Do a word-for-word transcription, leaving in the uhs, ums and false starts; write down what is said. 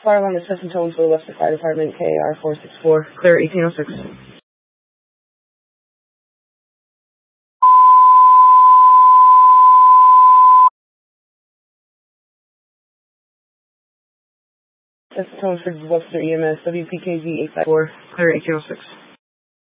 Fire alarm is Tesson Tonesville, Webster Fire Department, K A R four six four, clear eighteen oh six. Tesson Tonesville, Webster E M S, W P K V eight five four, clear eighteen oh six.